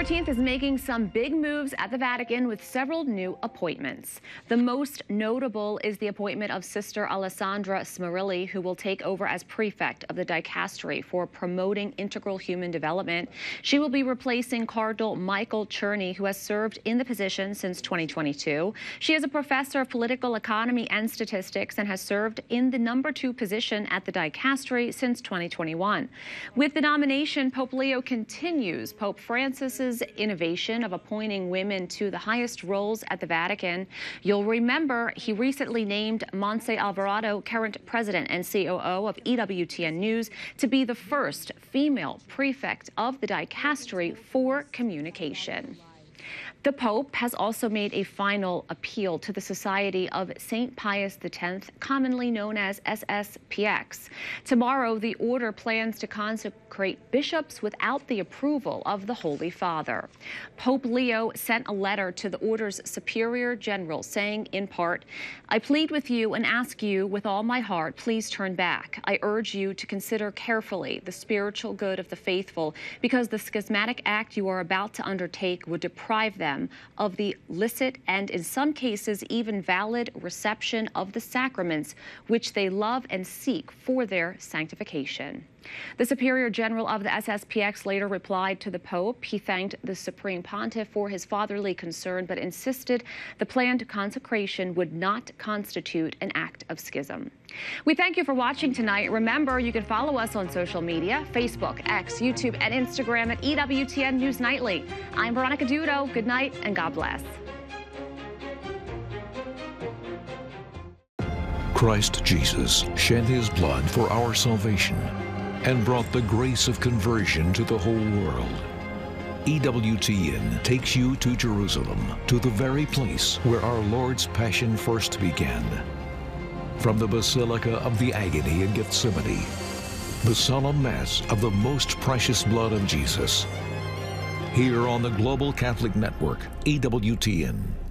XIII is making some big moves at the Vatican with several new appointments. The most notable is the appointment of Sister Alessandra Smarilli, who will take over as prefect of the dicastery for promoting integral human development. She will be replacing Cardinal Michael Czerny, who has served in the position since 2022. She is a professor of political economy and statistics and has served in the #2 position at the dicastery since 2021. With the nomination, Pope Leo continues Pope Francis's innovation of appointing women to the highest roles at the Vatican. You'll remember he recently named Montse Alvarado, current president and COO of EWTN News, to be the first female prefect of the dicastery for communication. The Pope has also made a final appeal to the Society of St. Pius X, commonly known as SSPX. Tomorrow, the order plans to consecrate bishops without the approval of the Holy Father. Pope Leo sent a letter to the order's superior general saying, in part, "I plead with you and ask you with all my heart, please turn back. I urge you to consider carefully the spiritual good of the faithful, because the schismatic act you are about to undertake would deprive them of the licit and, in some cases, even valid reception of the sacraments which they love and seek for their sanctification." The Superior General of the SSPX later replied to the Pope. He thanked the Supreme Pontiff for his fatherly concern, but insisted the planned consecration would not constitute an act of schism. We thank you for watching tonight. Remember, you can follow us on social media, Facebook, X, YouTube, and Instagram at EWTN News Nightly. I'm Veronica Dudo. Good night, and God bless. Christ Jesus shed his blood for our salvation and brought the grace of conversion to the whole world. EWTN takes you to Jerusalem, to the very place where our Lord's Passion first began. From the Basilica of the Agony in Gethsemane, the solemn Mass of the most precious blood of Jesus. Here on the Global Catholic Network, EWTN.